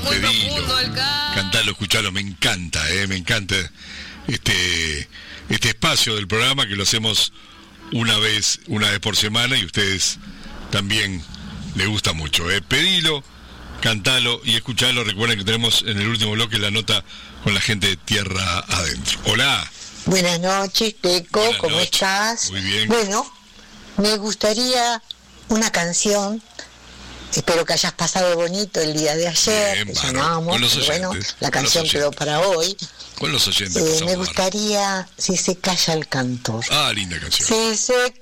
Pedilo, cantalo, escuchalo, me encanta este espacio del programa que lo hacemos una vez por semana y ustedes también les gusta mucho. Pedilo, cantalo y escuchalo. Recuerden que tenemos en el último bloque la nota con la gente de Tierra Adentro. Hola. Buenas noches, Peco, ¿cómo estás? Muy bien. Bueno, me gustaría una canción. Espero que hayas pasado bonito el día de ayer. Bien, que llamamos, con los oyentes, bueno, la canción quedó para hoy. Con los oyentes. Me gustaría Si se calla el cantor. Linda canción. Si se